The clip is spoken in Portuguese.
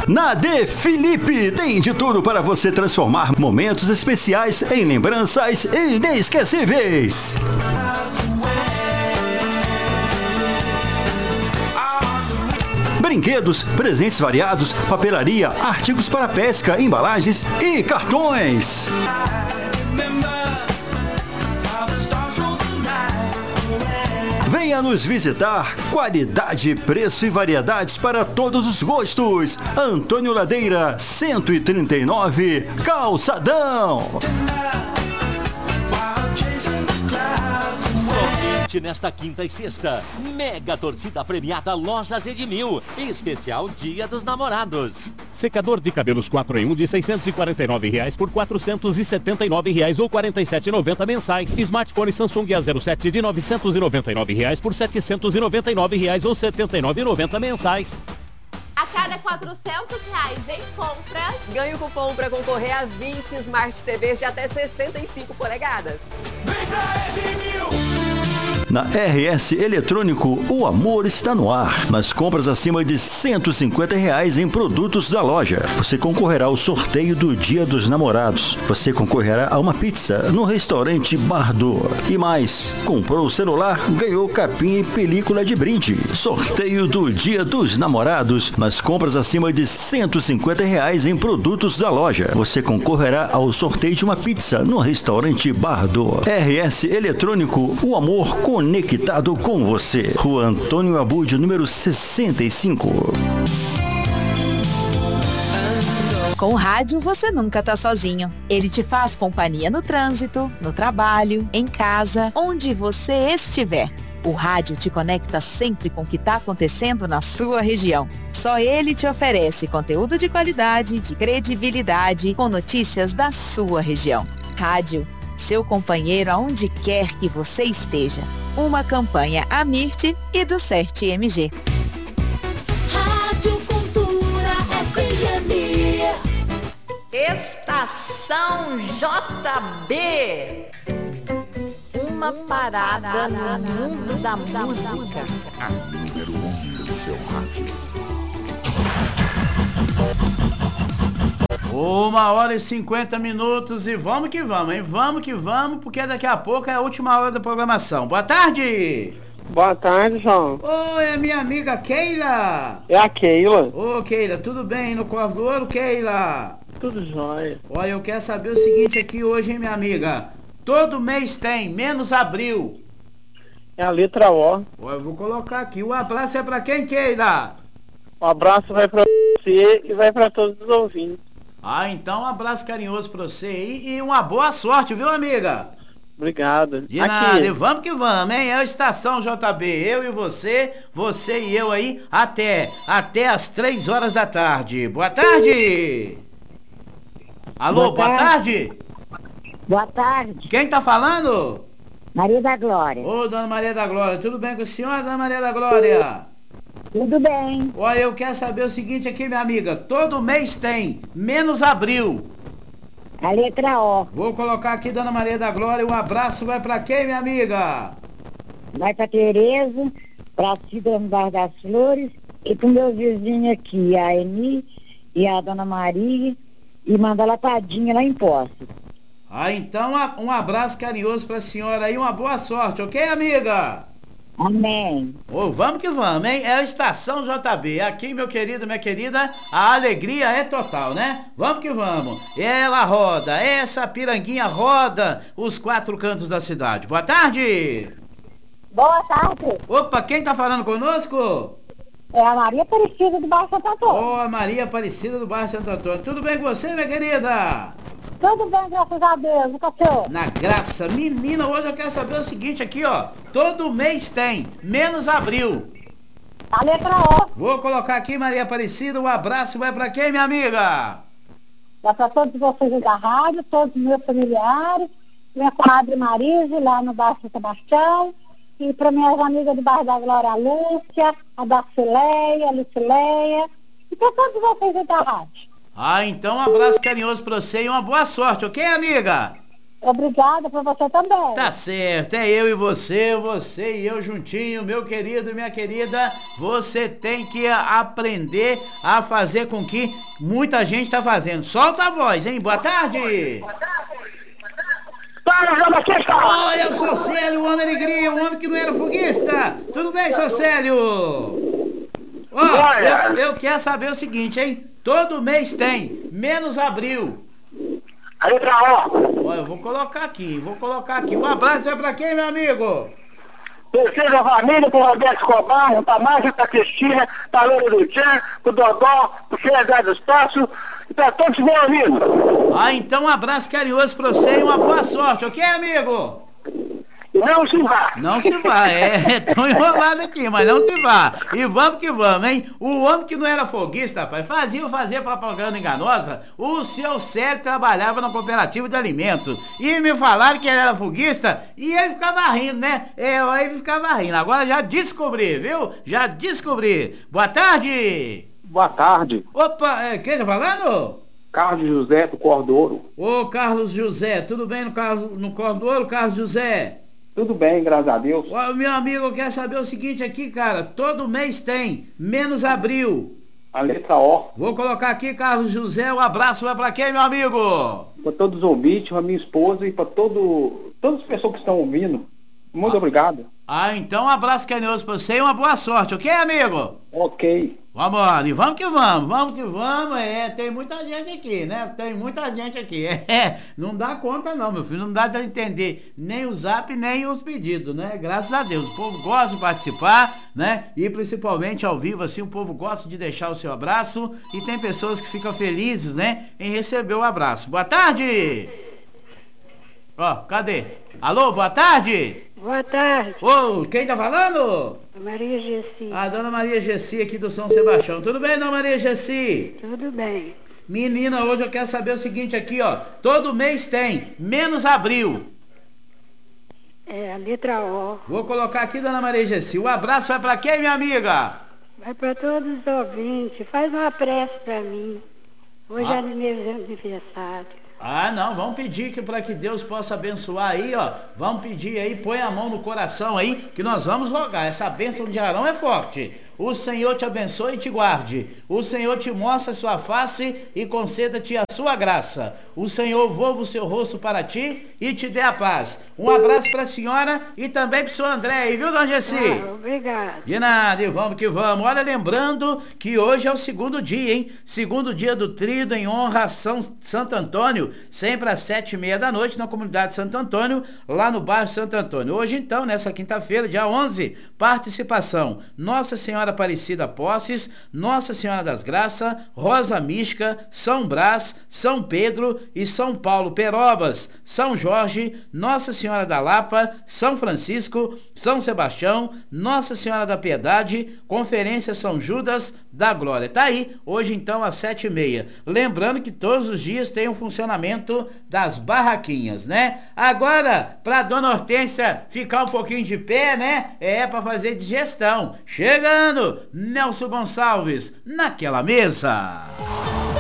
Na De Felipe tem de tudo para você transformar momentos especiais em lembranças inesquecíveis. Brinquedos, presentes variados, papelaria, artigos para pesca, embalagens e cartões. Venha nos visitar. Qualidade, preço e variedades para todos os gostos. Antônio Ladeira, 139, Calçadão. Somente nesta quinta e sexta, mega torcida premiada Lojas Edmil, especial Dia dos Namorados. Secador de cabelos 4 em 1 de R$ 649 por R$ 479 ou R$ 47,90 mensais. Smartphone Samsung A07 de R$ 999 por R$ 799 ou R$ 79,90 mensais. A cada R$400 em compras, ganhe o cupom para concorrer a 20 Smart TVs de até 65 polegadas. Vem pra Edmil! Na RS Eletrônico, o amor está no ar. Nas compras acima de R$ 150 em produtos da loja, você concorrerá ao sorteio do Dia dos Namorados. Você concorrerá a uma pizza no restaurante Bardot. E mais, comprou o celular, ganhou capinha e película de brinde. Sorteio do Dia dos Namorados. Nas compras acima de R$ 150 em produtos da loja, você concorrerá ao sorteio de uma pizza no restaurante Bardot. RS Eletrônico, o amor conectado com você. Rua Antônio Abud, número 65. Com o rádio, você nunca tá sozinho. Ele te faz companhia no trânsito, no trabalho, em casa, onde você estiver. O rádio te conecta sempre com o que está acontecendo na sua região. Só ele te oferece conteúdo de qualidade, de credibilidade, com notícias da sua região. Rádio, seu companheiro aonde quer que você esteja. Uma campanha Amirte e do CERT-MG. Rádio Cultura FM. Estação JB. Uma parada no mundo da música. A número 1 do seu rádio. 1h50 e vamos que vamos, hein? Vamos que vamos, porque daqui a pouco é a última hora da programação. Boa tarde! Boa tarde, João. Oi, é minha amiga Keila. É a Keila. Ô, Keila, tudo bem no Corvo do Ouro, Keila? Tudo jóia. Olha, eu quero saber o seguinte aqui hoje, hein, minha amiga? Todo mês tem, menos abril. É a letra O. Ó, eu vou colocar aqui. O abraço é pra quem, Keila? Um abraço vai pra você e vai pra todos os ouvintes. Ah, então um abraço carinhoso pra você aí e uma boa sorte, viu, amiga? Obrigado. De nada, e vamos que vamos, hein? É a Estação JB, eu e você e eu aí, até as 3 horas da tarde. Boa tarde! Alô, boa tarde! Boa tarde. Quem tá falando? Maria da Glória. Ô, dona Maria da Glória, tudo bem com a senhora, dona Maria da Glória? Tudo bem. Olha, eu quero saber o seguinte aqui, minha amiga. Todo mês tem, menos abril. A letra O. Vou colocar aqui, dona Maria da Glória. Um abraço vai pra quem, minha amiga? Vai pra Tereza, pra Cida no Bar das Flores e pro meu vizinho aqui, a Eni e a dona Maria, e manda lapadinha lá em Poços. Ah, então um abraço carinhoso pra senhora aí, uma boa sorte, ok, amiga? Amém. Ô, vamos que vamos, hein? É a Estação JB. Aqui, meu querido, minha querida, a alegria é total, né? Vamos que vamos. Ela roda, essa piranguinha roda os 4 cantos da cidade. Boa tarde! Boa tarde. Opa, quem tá falando conosco? É a Maria Aparecida do Bairro Santo Antônio. Ô, a Maria Aparecida do Bairro Santo Antônio. Tudo bem com você, minha querida? Tudo bem, graças a Deus, e cachorro? Na graça. Menina, hoje eu quero saber o seguinte aqui, ó. Todo mês tem, menos abril. A letra O. Vou colocar aqui, Maria Aparecida, um abraço vai pra quem, minha amiga? Vai pra todos vocês da rádio, todos os meus familiares, minha comadre Marise, lá no Bairro São Sebastião, e para minhas amigas do Bairro da Glória, a Lúcia, a Darcileia, a Lucileia, e para todos vocês da rádio. Ah, então um abraço carinhoso pra você e uma boa sorte, ok, amiga? Obrigada pra você também. Tá certo, é eu e você e eu juntinho, meu querido e minha querida. Você tem que aprender a fazer com que muita gente tá fazendo. Solta a voz, hein? Boa tarde. Olha, eu sou Célio, o homem alegria, o homem que não era foguista. Tudo bem, seu Célio? Ó, eu quero saber o seguinte, hein? Todo mês tem, menos abril. A letra O. Olha, eu vou colocar aqui. Um abraço vai pra quem, meu amigo? Terceira família, pro Roberto Escobar, pra Márcia, pra Cristina, pra Loura do Tchan, pro Dodó, pro César do Espaço e pra todos os meus amigos. Ah, então um abraço carinhoso pra você e uma boa sorte, ok, amigo? Não se vá. Não se vá, tô enrolado aqui, mas não se vá. E vamos que vamos, hein? O homem que não era foguista, rapaz, fazia propaganda enganosa. O seu Célio trabalhava na cooperativa de alimentos. E me falaram que ele era foguista e ele ficava rindo, né? Ele ficava rindo. Agora já descobri, viu? Já descobri. Boa tarde. Boa tarde. Opa, quem tá falando? Carlos José do Cordouro. Ô, Carlos José, tudo bem no Cordouro, Carlos José? Tudo bem, graças a Deus. Ó, meu amigo, eu quero saber o seguinte aqui, cara. Todo mês tem, menos abril. A letra O. Vou colocar aqui, Carlos José. Um abraço vai pra quem, meu amigo? Para todos os ouvintes, pra minha esposa e para todas as pessoas que estão ouvindo. Muito obrigado. Ah, então um abraço carinhoso pra você e uma boa sorte, ok, amigo? Ok. Vamos e vamos que vamos, tem muita gente aqui, né? Tem muita gente aqui, não dá conta não, meu filho, não dá de entender nem o zap, nem os pedidos, né? Graças a Deus, o povo gosta de participar, né? E principalmente ao vivo, assim, o povo gosta de deixar o seu abraço e tem pessoas que ficam felizes, né? Em receber o abraço. Boa tarde! Ó, cadê? Alô, boa tarde! Boa tarde. Ô, quem tá falando? Maria Gessi. A dona Maria Gessi aqui do São Sebastião. Tudo bem, dona Maria Gessi? Tudo bem. Menina, hoje eu quero saber o seguinte aqui, ó. Todo mês tem, menos abril. É, a letra O. Vou colocar aqui, dona Maria Gessi. O abraço vai pra quem, minha amiga? Vai para todos os ouvintes. Faz uma prece para mim. Hoje é meu aniversário. Ah, não, vamos pedir para que Deus possa abençoar aí, ó. Vamos pedir aí, põe a mão no coração aí, que nós vamos rogar. Essa bênção de Arão é forte. O Senhor te abençoe e te guarde. O Senhor te mostre a sua face e conceda-te a sua graça. O Senhor volva o seu rosto para ti e te dê a paz. Um abraço para a senhora e também para o senhor André aí, viu, dona Gessi? Obrigado. De nada, e vamos que vamos. Olha, lembrando que hoje é o segundo dia, hein? Segundo dia do Tríduo em honra a Santo Antônio, sempre às 7h30 da noite na comunidade Santo Antônio, lá no bairro Santo Antônio. Hoje, então, nessa quinta-feira, dia 11, participação. Nossa Senhora Aparecida Posses, Nossa Senhora das Graças, Rosa Mística, São Brás, São Pedro e São Paulo Perobas, São Jorge, Nossa Senhora da Lapa, São Francisco, São Sebastião, Nossa Senhora da Piedade, Conferência São Judas da Glória. Tá aí, hoje então às 7h30. Lembrando que todos os dias tem um funcionamento das barraquinhas, né? Agora, pra dona Hortência ficar um pouquinho de pé, né? Pra fazer digestão. Chegando, Nelson Gonçalves, naquela mesa.